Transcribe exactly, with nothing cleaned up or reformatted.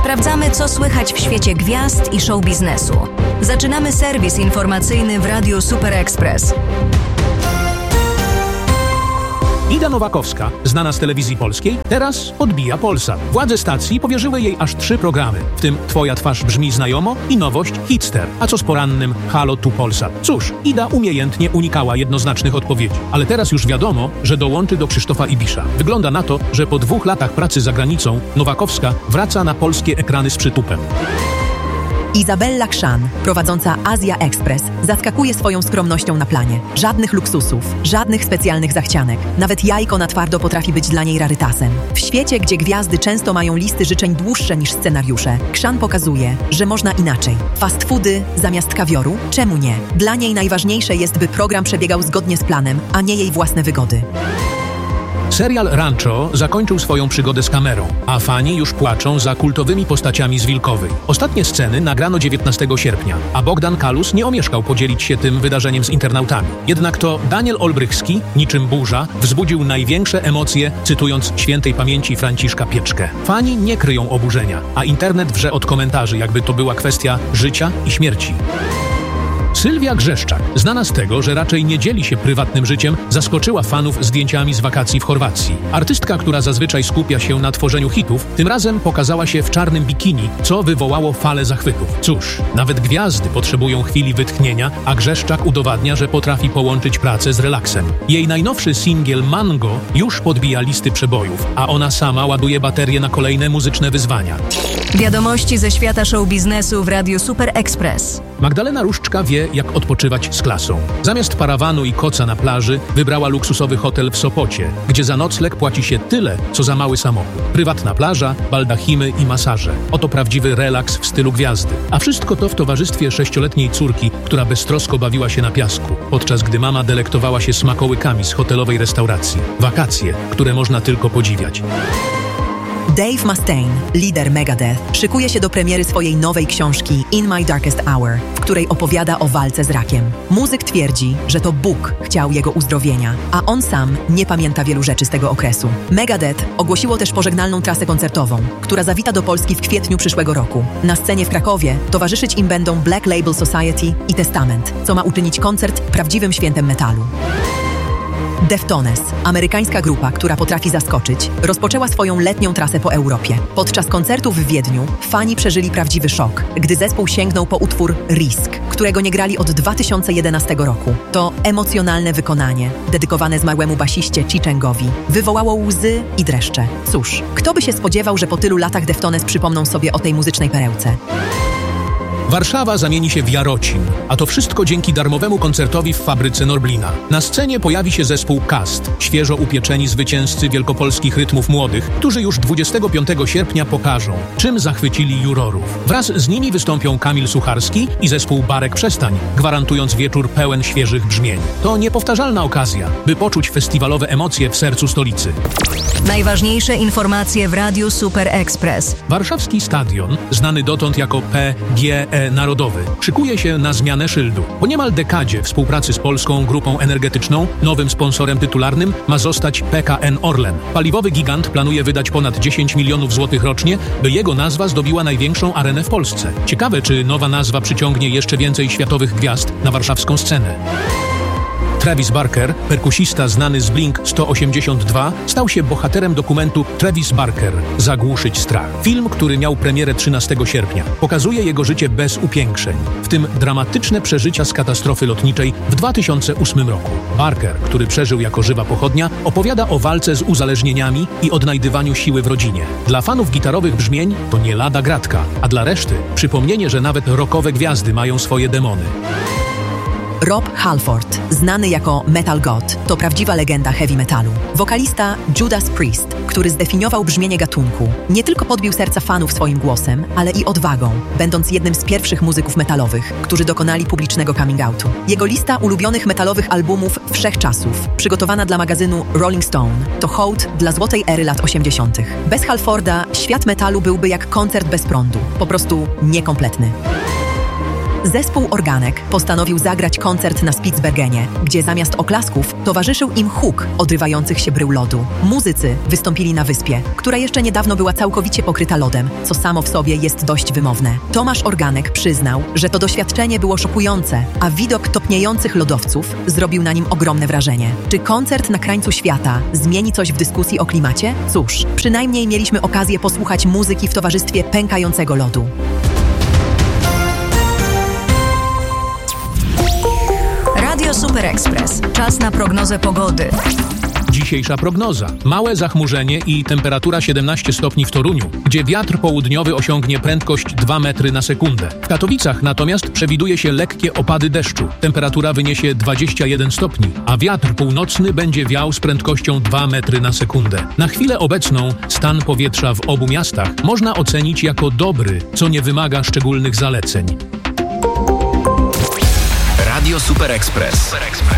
Sprawdzamy, co słychać w świecie gwiazd i show biznesu. Zaczynamy serwis informacyjny w Radiu Super Express. Ida Nowakowska, znana z telewizji polskiej, teraz odbija Polsat. Władze stacji powierzyły jej aż trzy programy, w tym Twoja twarz brzmi znajomo i nowość Hitster. A co z porannym Halo tu Polsat? Cóż, Ida umiejętnie unikała jednoznacznych odpowiedzi, ale teraz już wiadomo, że dołączy do Krzysztofa Ibisza. Wygląda na to, że po dwóch latach pracy za granicą Nowakowska wraca na polskie ekrany z przytupem. Izabella Krzan, prowadząca Azja Express, zaskakuje swoją skromnością na planie. Żadnych luksusów, żadnych specjalnych zachcianek. Nawet jajko na twardo potrafi być dla niej rarytasem. W świecie, gdzie gwiazdy często mają listy życzeń dłuższe niż scenariusze, Krzan pokazuje, że można inaczej. Fast foody zamiast kawioru? Czemu nie? Dla niej najważniejsze jest, by program przebiegał zgodnie z planem, a nie jej własne wygody. Serial Rancho zakończył swoją przygodę z kamerą, a fani już płaczą za kultowymi postaciami z Wilkowej. Ostatnie sceny nagrano dziewiętnastego sierpnia, a Bogdan Kalus nie omieszkał podzielić się tym wydarzeniem z internautami. Jednak to Daniel Olbrychski, niczym burza, wzbudził największe emocje, cytując świętej pamięci Franciszka Pieczkę. Fani nie kryją oburzenia, a internet wrze od komentarzy, jakby to była kwestia życia i śmierci. Sylwia Grzeszczak, znana z tego, że raczej nie dzieli się prywatnym życiem, zaskoczyła fanów zdjęciami z wakacji w Chorwacji. Artystka, która zazwyczaj skupia się na tworzeniu hitów, tym razem pokazała się w czarnym bikini, co wywołało falę zachwytów. Cóż, nawet gwiazdy potrzebują chwili wytchnienia, a Grzeszczak udowadnia, że potrafi połączyć pracę z relaksem. Jej najnowszy singiel Mango już podbija listy przebojów, a ona sama ładuje baterię na kolejne muzyczne wyzwania. Wiadomości ze świata show biznesu w Radiu Super Express. Magdalena Różczka wie, jak odpoczywać z klasą. Zamiast parawanu i koca na plaży wybrała luksusowy hotel w Sopocie, gdzie za nocleg płaci się tyle, co za mały samochód. Prywatna plaża, baldachimy i masaże. Oto prawdziwy relaks w stylu gwiazdy. A wszystko to w towarzystwie sześcioletniej córki, która beztrosko bawiła się na piasku, podczas gdy mama delektowała się smakołykami z hotelowej restauracji. Wakacje, które można tylko podziwiać. Dave Mustaine, lider Megadeth, szykuje się do premiery swojej nowej książki In My Darkest Hour, w której opowiada o walce z rakiem. Muzyk twierdzi, że to Bóg chciał jego uzdrowienia, a on sam nie pamięta wielu rzeczy z tego okresu. Megadeth ogłosiło też pożegnalną trasę koncertową, która zawita do Polski w kwietniu przyszłego roku. Na scenie w Krakowie towarzyszyć im będą Black Label Society i Testament, co ma uczynić koncert prawdziwym świętem metalu. Deftones, amerykańska grupa, która potrafi zaskoczyć, rozpoczęła swoją letnią trasę po Europie. Podczas koncertu w Wiedniu fani przeżyli prawdziwy szok, gdy zespół sięgnął po utwór Risk, którego nie grali od dwa tysiące jedenastego roku. To emocjonalne wykonanie, dedykowane zmarłemu basiście Chi Chengowi, wywołało łzy i dreszcze. Cóż, kto by się spodziewał, że po tylu latach Deftones przypomną sobie o tej muzycznej perełce? Warszawa zamieni się w Jarocin, a to wszystko dzięki darmowemu koncertowi w fabryce Norblina. Na scenie pojawi się zespół Cast, świeżo upieczeni zwycięzcy wielkopolskich rytmów młodych, którzy już dwudziestego piątego sierpnia pokażą, czym zachwycili jurorów. Wraz z nimi wystąpią Kamil Sucharski i zespół Barek Przestań, gwarantując wieczór pełen świeżych brzmień. To niepowtarzalna okazja, by poczuć festiwalowe emocje w sercu stolicy. Najważniejsze informacje w Radiu Super Express. Warszawski Stadion, znany dotąd jako P G E Narodowy, szykuje się na zmianę szyldu. Po niemal dekadzie współpracy z polską grupą energetyczną, nowym sponsorem tytularnym ma zostać P K N Orlen. Paliwowy gigant planuje wydać ponad dziesięć milionów złotych rocznie, by jego nazwa zdobiła największą arenę w Polsce. Ciekawe, czy nowa nazwa przyciągnie jeszcze więcej światowych gwiazd na warszawską scenę. Travis Barker, perkusista znany z Blink sto osiemdziesiąt dwa, stał się bohaterem dokumentu Travis Barker – Zagłuszyć strach. Film, który miał premierę trzynastego sierpnia, pokazuje jego życie bez upiększeń, w tym dramatyczne przeżycia z katastrofy lotniczej w dwa tysiące ósmym roku. Barker, który przeżył jako żywa pochodnia, opowiada o walce z uzależnieniami i odnajdywaniu siły w rodzinie. Dla fanów gitarowych brzmień to nie lada gratka, a dla reszty przypomnienie, że nawet rockowe gwiazdy mają swoje demony. Rob Halford, znany jako Metal God, to prawdziwa legenda heavy metalu. Wokalista Judas Priest, który zdefiniował brzmienie gatunku, nie tylko podbił serca fanów swoim głosem, ale i odwagą, będąc jednym z pierwszych muzyków metalowych, którzy dokonali publicznego coming outu. Jego lista ulubionych metalowych albumów wszechczasów, przygotowana dla magazynu Rolling Stone, to hołd dla złotej ery lat osiemdziesiątych. Bez Halforda świat metalu byłby jak koncert bez prądu, po prostu niekompletny. Zespół Organek postanowił zagrać koncert na Spitsbergenie, gdzie zamiast oklasków towarzyszył im huk odrywających się brył lodu. Muzycy wystąpili na wyspie, która jeszcze niedawno była całkowicie pokryta lodem, co samo w sobie jest dość wymowne. Tomasz Organek przyznał, że to doświadczenie było szokujące, a widok topniejących lodowców zrobił na nim ogromne wrażenie. Czy koncert na krańcu świata zmieni coś w dyskusji o klimacie? Cóż, przynajmniej mieliśmy okazję posłuchać muzyki w towarzystwie pękającego lodu. Radio Super Express. Czas na prognozę pogody. Dzisiejsza prognoza. Małe zachmurzenie i temperatura siedemnaście stopni w Toruniu, gdzie wiatr południowy osiągnie prędkość dwa metry na sekundę. W Katowicach natomiast przewiduje się lekkie opady deszczu. Temperatura wyniesie dwadzieścia jeden stopni, a wiatr północny będzie wiał z prędkością dwa metry na sekundę. Na chwilę obecną stan powietrza w obu miastach można ocenić jako dobry, co nie wymaga szczególnych zaleceń. Radio Super Express.